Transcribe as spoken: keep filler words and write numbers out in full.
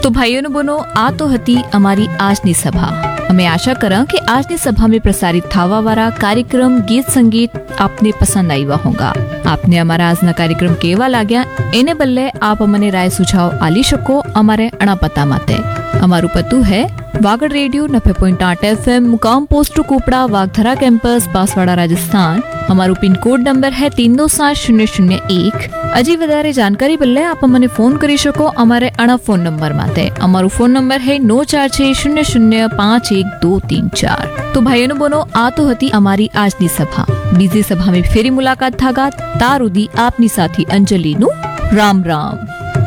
તો ભાઈઓનો બનો આ તો હતી અમારી આજની સભા. અમે આશા કરા કે આજની સભામાં પ્રસારિત થવા વાળા કાર્યક્રમ ગીત સંગીત આપને પસંદ આવ્યા હોગા. આપને અમારા આજના કાર્યક્રમ કેવા લાગ્યા એને બદલે આપ અમને રાય સુझाव આલી શકો અમારે અણા પતા માતે. અમારું પતું હે वागड़ रेडियो नब्बे पॉइंट आठ एफ एम मुकाम पोस्ट कुपड़ा वागधरा campus Banswara Rajasthan. हमारू pin code number है तीन दो सात शून्य शून्य एक. अजी वधारे जानकारी बदले आप अमने फोन करी शको अमारे अणा फोन नंबर माते. अमारू फोन नंबर है नौ चार छह शून्य शून्य पांच एक दो तीन चार. तो भाईओ बनो आ तो हती अमारी आजनी सभा. बीजी सभा में फेरी मुलाकात थागा. तार उदी आपनी साथी अंजलि नु राम राम.